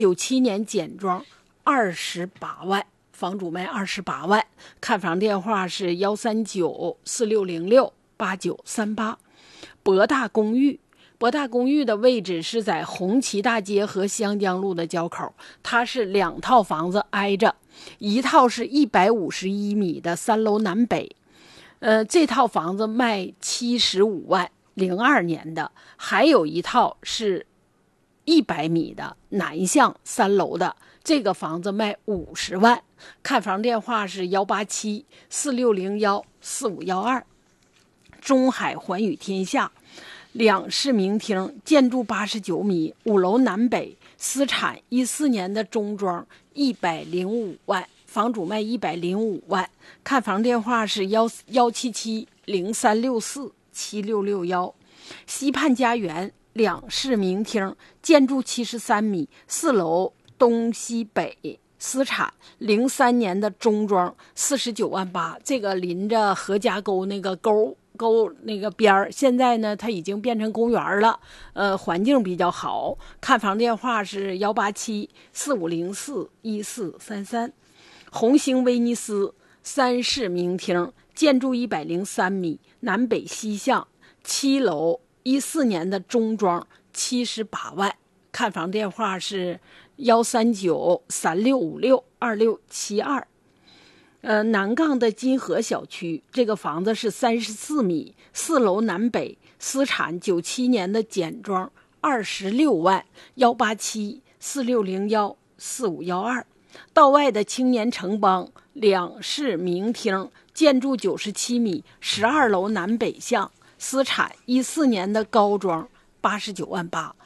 97年简装，28万，房主卖28万。看房电话是13946068938。博大公寓，博大公寓的位置是在红旗大街和湘江路的交口，它是2套房子挨着，一套是151米的3楼南北，这套房子卖75万，02年的，还有一套是100米的南向3楼的，这个房子卖50万。看房电话是18746014512。中海环宇天下2室明厅，建筑89米，5楼南北，私产14年的中装，105万，房主卖105万。看房电话是17703647661。西畔家园2室明厅，建筑73米，4楼东西北，私产03年的中装49万8。这个临着何家沟那个沟那个边儿，现在呢它已经变成公园了，环境比较好。看房电话是18745041433。红星威尼斯3室明厅，建筑103米，南北西向，7楼14年的中装78万。看房电话是13936562672。南杠的金河小区，这个房子是34米，4楼南北，私产97年的简装26万。18746014512。道外的青年城邦2室明厅，建筑97米，12楼南北向，私产14年的高装89万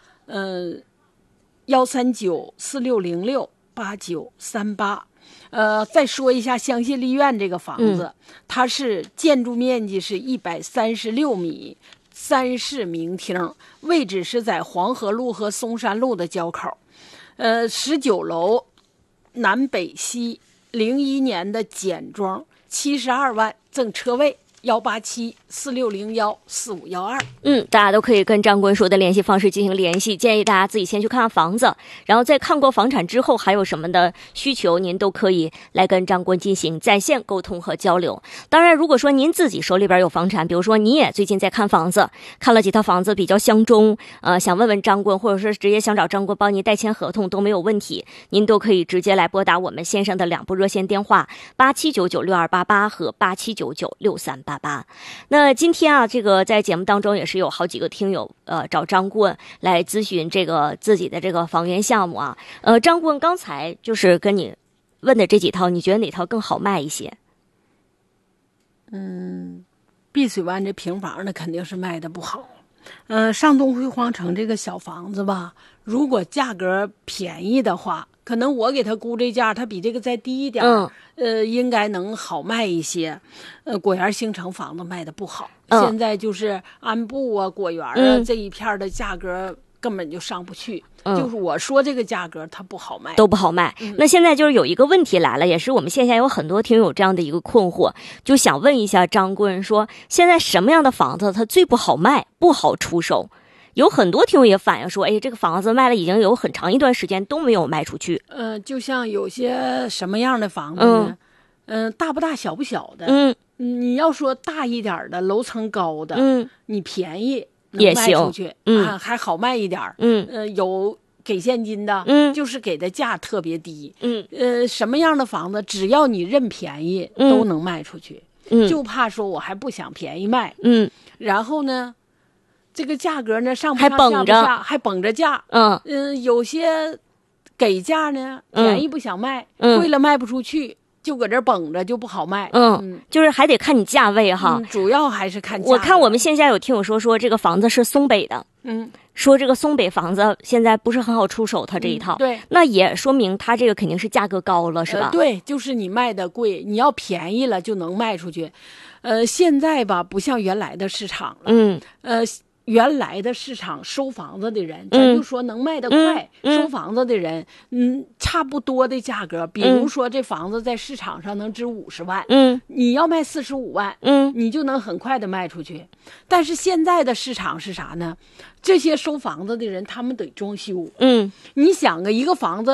8。13946068938。再说一下香榭丽苑这个房子，它是建筑面积是136米，3室明厅，位置是在黄河路和松山路的交口，19楼南北西，01年的简装72万，赠车位。18746014512。 大家都可以跟张坤说的联系方式进行联系，建议大家自己先去看看房子，然后在看过房产之后还有什么的需求，您都可以来跟张坤进行在线沟通和交流。当然如果说您自己手里边有房产，比如说你也最近在看房子，看了几套房子比较相中，想问问张坤，或者是直接想找张坤帮您代签合同都没有问题，您都可以直接来拨打我们线上的2部热线电话87996288和87996388。那今天这个在节目当中也是有好几个听友找张顾问来咨询这个自己的这个房源项目啊。张顾问刚才就是跟你问的这几套，你觉得哪套更好卖一些？ 碧水湾这平房的肯定是卖的不好。上东辉煌城这个小房子吧，如果价格便宜的话，可能我给他估这价，他比这个再低一点，应该能好卖一些。果园新城房子卖的不好，现在就是安步啊、果园啊、这一片的价格根本就上不去。就是我说这个价格它不好卖， 都不好卖。那现在就是有一个问题来了，也是我们线下有很多听友这样的一个困惑，就想问一下张顾问说，现在什么样的房子它最不好卖，不好出手？有很多听友也反映说，这个房子卖了已经有很长一段时间都没有卖出去。 就像有些什么样的房子呢？大不大小不小的。你要说大一点的楼层高的，你便宜能卖出去，还好卖一点。有给现金的，就是给的价特别低。什么样的房子只要你认便宜，都能卖出去。就怕说我还不想便宜卖。然后呢，这个价格呢上不上下不下，还绷着价。有些给价呢便宜不想卖，贵了卖不出去，就搁这绷着就不好卖。 就是还得看你价位哈。 主要还是看价。 我看我们线下有听友说这个房子是松北的，说这个松北房子现在不是很好出手，它这一套。 对， 那也说明它这个肯定是价格高了，是吧？ 对，就是你卖的贵，你要便宜了就能卖出去。现在吧不像原来的市场了。 原来的市场收房子的人，咱就说能卖得快，收房子的人，差不多的价格，比如说这房子在市场上能值50万，你要卖45万，你就能很快的卖出去。但是现在的市场是啥呢？这些收房子的人，他们得装修，你想一个房子